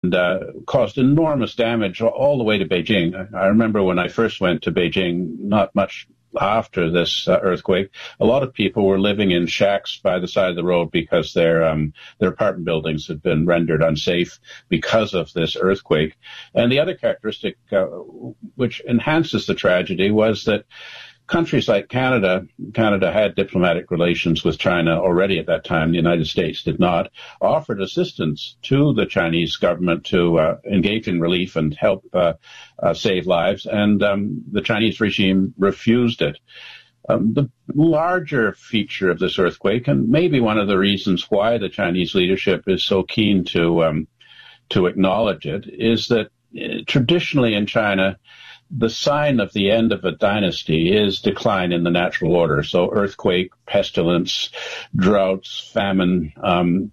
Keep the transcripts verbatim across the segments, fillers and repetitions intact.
and uh, caused enormous damage all the way to Beijing. I remember when I first went to Beijing, not much after this uh, earthquake, a lot of people were living in shacks by the side of the road because their um, their apartment buildings had been rendered unsafe because of this earthquake. And the other characteristic uh, which enhances the tragedy was that countries like Canada, Canada had diplomatic relations with China already at that time. The United States did not, offered assistance to the Chinese government to uh, engage in relief and help uh, uh, save lives, and um, the Chinese regime refused it. Um, the larger feature of this earthquake, and maybe one of the reasons why the Chinese leadership is so keen to um, to acknowledge it, is that uh, traditionally in China, the sign of the end of a dynasty is decline in the natural order. So earthquake, pestilence, droughts, famine um,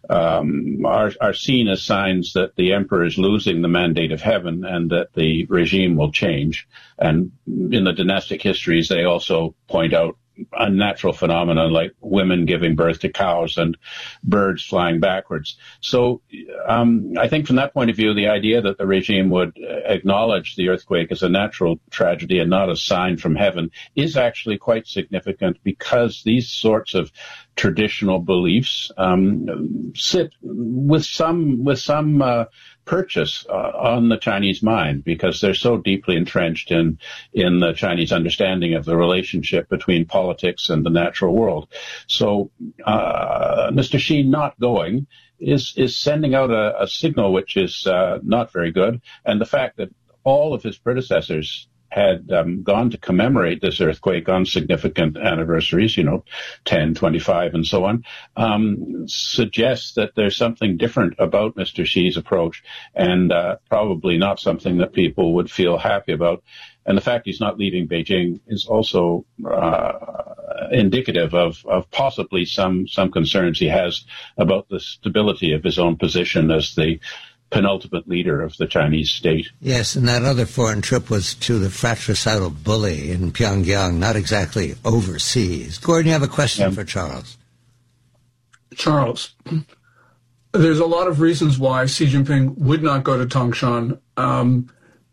um, are, are seen as signs that the emperor is losing the mandate of heaven and that the regime will change. And in the dynastic histories, they also point out unnatural phenomena like women giving birth to cows and birds flying backwards. So um, I think from that point of view, the idea that the regime would acknowledge the earthquake as a natural tragedy and not a sign from heaven is actually quite significant, because these sorts of traditional beliefs um, sit with some with some uh, purchase uh, on the Chinese mind, because they're so deeply entrenched in in the Chinese understanding of the relationship between politics and the natural world. So uh, Mister Xi not going is is sending out a, a signal which is uh, not very good, and the fact that all of his predecessors had um, gone to commemorate this earthquake on significant anniversaries, you know, ten, twenty-five, and so on, um, suggests that there's something different about Mister Xi's approach, and uh, probably not something that people would feel happy about. And the fact he's not leaving Beijing is also uh, indicative of, of possibly some, some concerns he has about the stability of his own position as the penultimate leader of the Chinese state. Yes, and that other foreign trip was to the fratricidal bully in Pyongyang, not exactly overseas. Gordon, you have a question yeah. for Charles. Charles, there's a lot of reasons why Xi Jinping would not go to Tangshan. Um,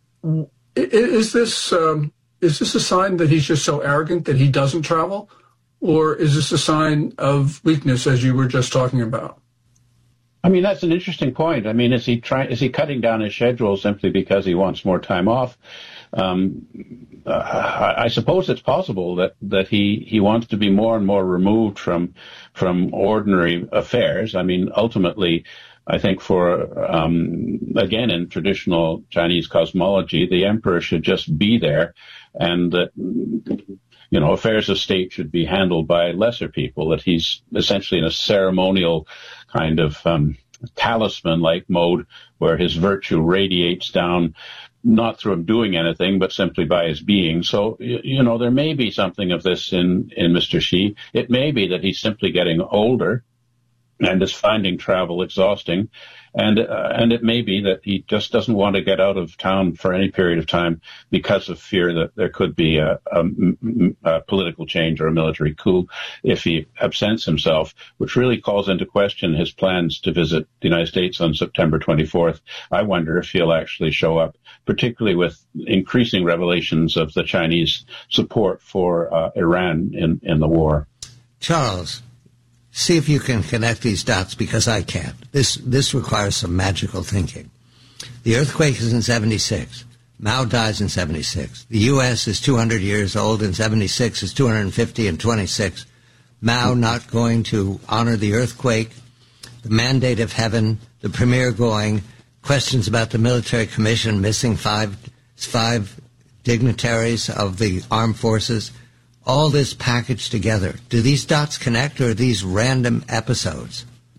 is this um, is this a sign that he's just so arrogant that he doesn't travel? Or is this a sign of weakness, as you were just talking about? I mean, that's an interesting point. I mean, is he trying? Is he cutting down his schedule simply because he wants more time off? Um, uh, I, I suppose it's possible that, that he, he wants to be more and more removed from from ordinary affairs. I mean, ultimately, I think for um, again in traditional Chinese cosmology, the emperor should just be there, and that you know affairs of state should be handled by lesser people. That he's essentially in a ceremonial kind of um, talisman-like mode where his virtue radiates down, not through him doing anything, but simply by his being. So, you, you know, there may be something of this in, in Mister Xi. It may be that he's simply getting older and is finding travel exhausting. And uh, and it may be that he just doesn't want to get out of town for any period of time because of fear that there could be a, a, a political change or a military coup if he absents himself, which really calls into question his plans to visit the United States on September twenty-fourth. I wonder if he'll actually show up, particularly with increasing revelations of the Chinese support for uh, Iran in, in the war. Charles, see if you can connect these dots, because I can't. This this requires some magical thinking. The earthquake is in seventy-six. Mao dies in seventy-six. The U S is two hundred years old, and seventy-six is two hundred fifty and twenty-six. Mao not going to honor the earthquake, the mandate of heaven, the premier going, questions about the military commission missing five five dignitaries of the armed forces. All this packaged together. Do these dots connect, or are these random episodes?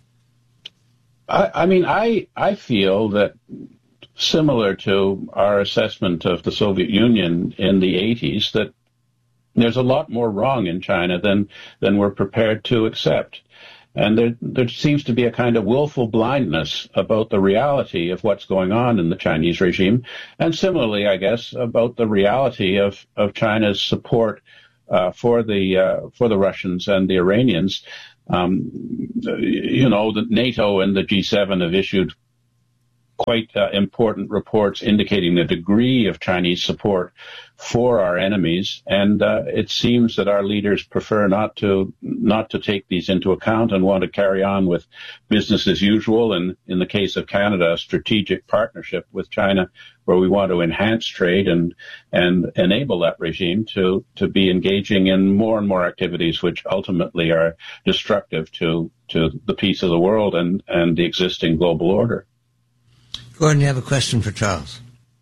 I, I mean, I I feel that similar to our assessment of the Soviet Union in the eighties, that there's a lot more wrong in China than than we're prepared to accept. And there there seems to be a kind of willful blindness about the reality of what's going on in the Chinese regime. And similarly, I guess, about the reality of, of China's support Uh, for the uh, for the Russians and the Iranians. Um, you know, the NATO and the G seven have issued quite uh, important reports indicating the degree of Chinese support for our enemies, and uh, it seems that our leaders prefer not to not to take these into account and want to carry on with business as usual. And in the case of Canada, a strategic partnership with China, where we want to enhance trade and and enable that regime to to be engaging in more and more activities which ultimately are destructive to to the peace of the world and and the existing global order. Gordon, you have a question for Charles.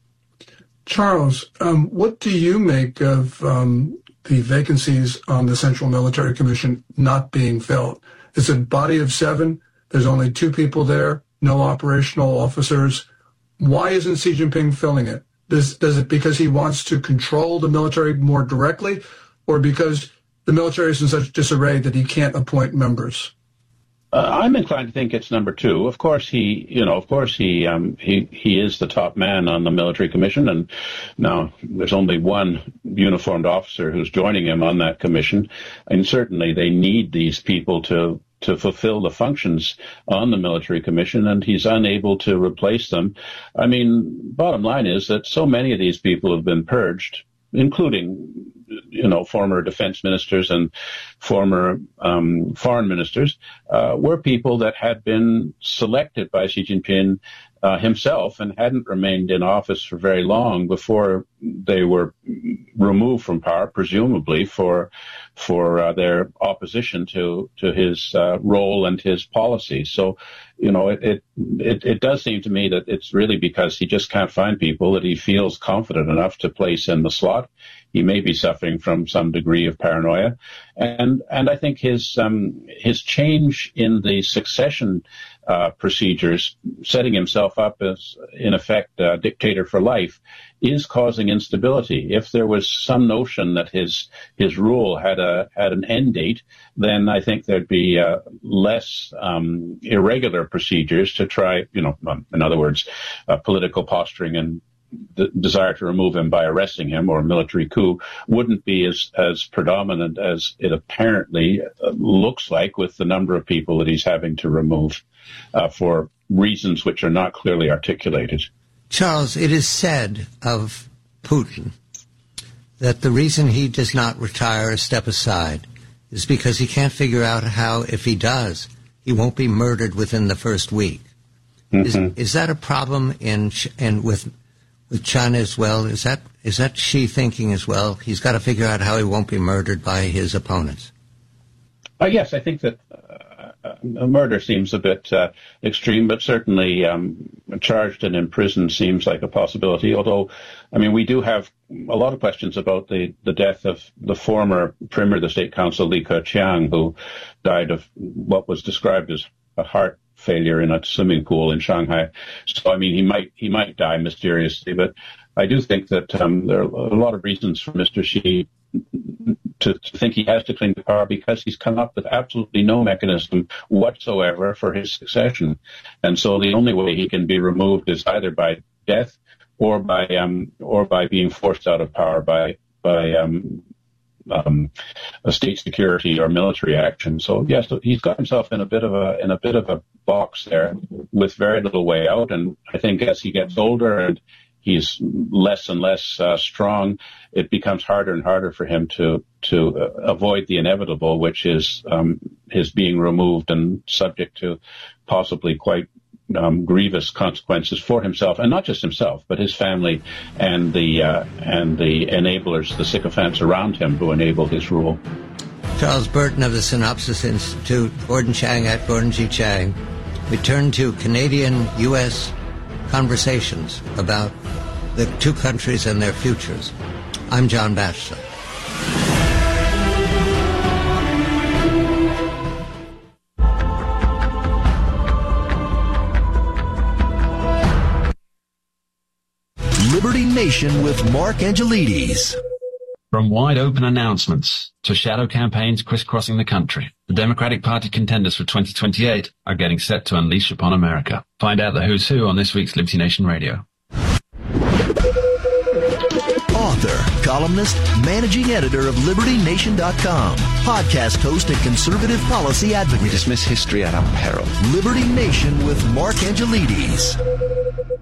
Charles, um, what do you make of um, the vacancies on the Central Military Commission not being filled? It's a body of seven. There's only two people there, no operational officers. Why isn't Xi Jinping filling it? Does, does it because he wants to control the military more directly, or because the military is in such disarray that he can't appoint members? Uh, I'm inclined to think it's number two. Of course, he, you know, of course he, um, he, he is the top man on the military commission, and now there's only one uniformed officer who's joining him on that commission, and certainly they need these people to to fulfill the functions on the military commission, and he's unable to replace them. I mean, bottom line is that so many of these people have been purged, including, you know, former defense ministers and former um, foreign ministers, uh, were people that had been selected by Xi Jinping uh, himself and hadn't remained in office for very long before they were removed from power, presumably for for uh, their opposition to to his uh, role and his policies. So, you know, it, it it it does seem to me that it's really because he just can't find people that he feels confident enough to place in the slot. He may be suffering from some degree of paranoia, and and I think his um, his change in the succession uh, procedures, setting himself up as in effect a dictator for life, is causing instability. If there was some notion that his his rule had a had an end date, then I think there'd be uh, less um, irregular procedures to try, you know, in other words, uh, political posturing and the desire to remove him by arresting him or a military coup wouldn't be as, as predominant as it apparently looks like with the number of people that he's having to remove uh, for reasons which are not clearly articulated. Charles, it is said of Putin that the reason he does not retire or step aside is because he can't figure out how, if he does, he won't be murdered within the first week. Mm-hmm. Is, is that a problem in and with with China as well? Is that is that Xi thinking as well? He's got to figure out how he won't be murdered by his opponents. Uh, yes, I think that uh, a murder seems a bit uh, extreme, but certainly um, charged and imprisoned seems like a possibility. Although, I mean, we do have a lot of questions about the, the death of the former Premier of the State Council, Li Keqiang, who died of what was described as a heart failure in a swimming pool in Shanghai. So, I mean, he might he might die mysteriously, but I do think that um, there are a lot of reasons for Mister Xi to, to think he has to cling to power because he's come up with absolutely no mechanism whatsoever for his succession. And so the only way he can be removed is either by death or by um, or by being forced out of power by by um, Um, a state security or military action. So yes, he's got himself in a bit of a in a bit of a box there with very little way out. And I think as he gets older and he's less and less uh, strong, it becomes harder and harder for him to to uh, avoid the inevitable, which is um, his being removed and subject to possibly quite Um, grievous consequences for himself, and not just himself, but his family and the uh, and the enablers, the sycophants around him who enable his rule. Charles Burton of the Synopsis Institute, Gordon Chang at Gordon G. Chang. We turn to Canadian-U S conversations about the two countries and their futures. I'm John Batchelor. Liberty Nation with Mark Angelides. From wide-open announcements to shadow campaigns crisscrossing the country, the Democratic Party contenders for twenty twenty-eight are getting set to unleash upon America. Find out the who's who on this week's Liberty Nation Radio. Author, columnist, managing editor of Liberty Nation dot com, podcast host and conservative policy advocate. We dismiss history at our peril. Liberty Nation with Mark Angelides.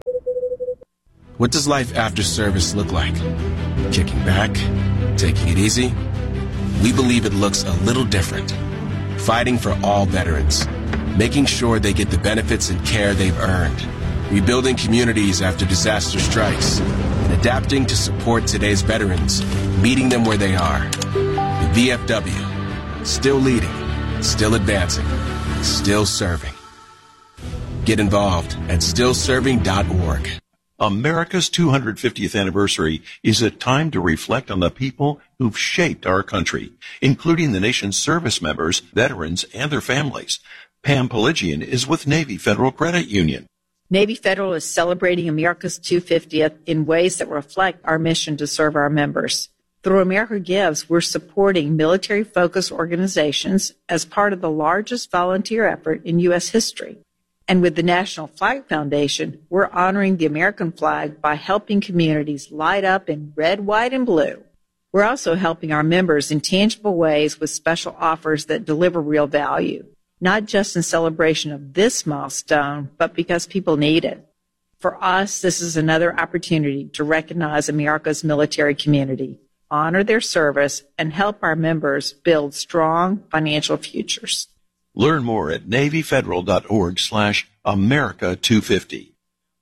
What does life after service look like? Kicking back? Taking it easy? We believe it looks a little different. Fighting for all veterans. Making sure they get the benefits and care they've earned. Rebuilding communities after disaster strikes. And adapting to support today's veterans. Meeting them where they are. The V F W. Still leading. Still advancing. Still serving. Get involved at still serving dot org. America's two hundred fiftieth anniversary is a time to reflect on the people who've shaped our country, including the nation's service members, veterans, and their families. Pam Pelagian is with Navy Federal Credit Union. Navy Federal is celebrating America's two hundred fiftieth in ways that reflect our mission to serve our members. Through America Gives, we're supporting military-focused organizations as part of the largest volunteer effort in U S history. And with the National Flag Foundation, we're honoring the American flag by helping communities light up in red, white, and blue. We're also helping our members in tangible ways with special offers that deliver real value, not just in celebration of this milestone, but because people need it. For us, this is another opportunity to recognize America's military community, honor their service, and help our members build strong financial futures. Learn more at NavyFederal.org slash America 250.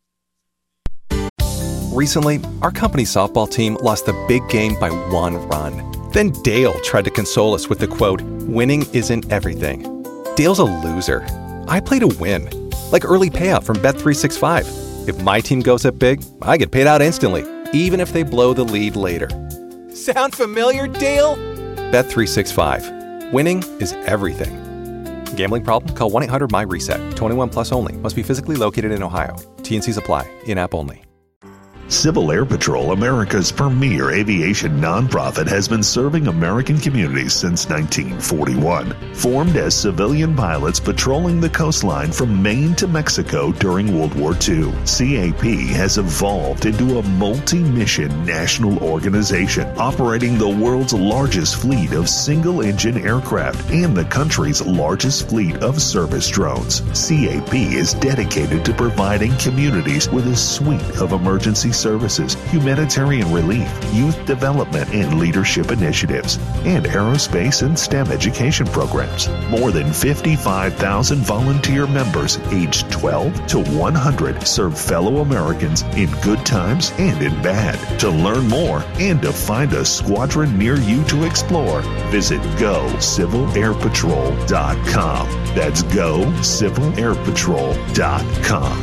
Recently, our company softball team lost the big game by one run. Then Dale tried to console us with the quote, "Winning isn't everything." Dale's a loser. I play to win. Like early payout from Bet three sixty-five. If my team goes up big, I get paid out instantly, even if they blow the lead later. Sound familiar, Dale? Bet three sixty-five. Winning is everything. Gambling problem? Call one eight hundred M Y reset. twenty-one plus only. Must be physically located in Ohio. T N Cs apply. In-app only. Civil Air Patrol, America's premier aviation nonprofit, has been serving American communities since nineteen forty-one. Formed as civilian pilots patrolling the coastline from Maine to Mexico during World War Two, C A P has evolved into a multi-mission national organization operating the world's largest fleet of single-engine aircraft and the country's largest fleet of service drones. C A P is dedicated to providing communities with a suite of emergency services, humanitarian relief, youth development and leadership initiatives, and aerospace and STEM education programs. More than fifty-five thousand volunteer members aged twelve to one hundred serve fellow Americans in good times and in bad. To learn more and to find a squadron near you to explore, visit go civil air patrol dot com. That's go civil air patrol dot com.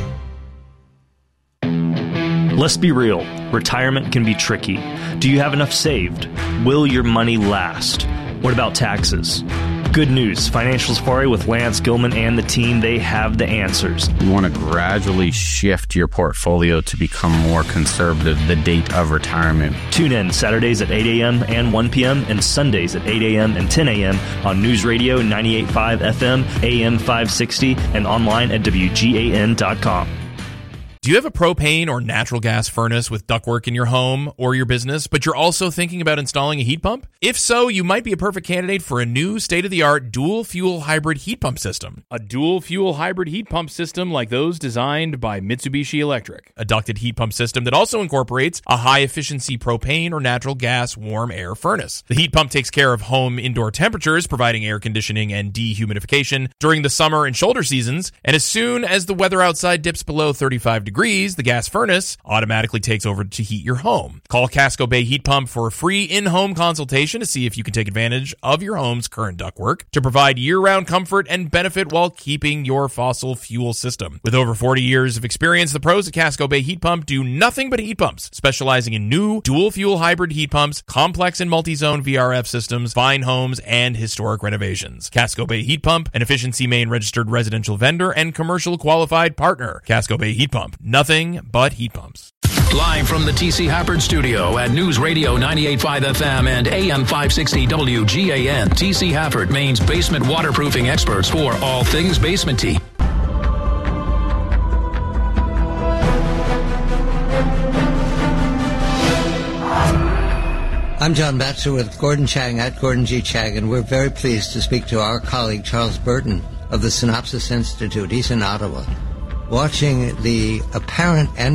Let's be real. Retirement can be tricky. Do you have enough saved? Will your money last? What about taxes? Good news. Financial Safari with Lance Gilman and the team, they have the answers. You want to gradually shift your portfolio to become more conservative the date of retirement. Tune in Saturdays at eight a.m. and one p.m. and Sundays at eight a.m. and ten a.m. on News Radio ninety-eight point five F M, A M five sixty, and online at W G A N dot com. Do you have a propane or natural gas furnace with ductwork in your home or your business, but you're also thinking about installing a heat pump? If so, you might be a perfect candidate for a new state-of-the-art dual-fuel hybrid heat pump system. A dual-fuel hybrid heat pump system like those designed by Mitsubishi Electric. A ducted heat pump system that also incorporates a high-efficiency propane or natural gas warm air furnace. The heat pump takes care of home indoor temperatures, providing air conditioning and dehumidification during the summer and shoulder seasons, and as soon as the weather outside dips below thirty-five degrees, the gas furnace automatically takes over to heat your home. Call Casco Bay Heat Pump for a free in-home consultation to see if you can take advantage of your home's current ductwork to provide year-round comfort and benefit while keeping your fossil fuel system. With over forty years of experience, the pros at Casco Bay Heat Pump do nothing but heat pumps, specializing in new dual-fuel hybrid heat pumps, complex and multi-zone V R F systems, fine homes, and historic renovations. Casco Bay Heat Pump, an Efficiency Maine registered residential vendor and commercial qualified partner. Casco Bay Heat Pump. Nothing but heat pumps. Live from the T C Hafford studio at News Radio ninety-eight point five F M and A M five sixty W G A N. T C Hafford, Maine's basement waterproofing experts for all things basement-y. I'm John Batchelor with Gordon Chang at Gordon G. Chang, and we're very pleased to speak to our colleague Charles Burton of the Synopsis Institute. He's in Ottawa, watching the apparent end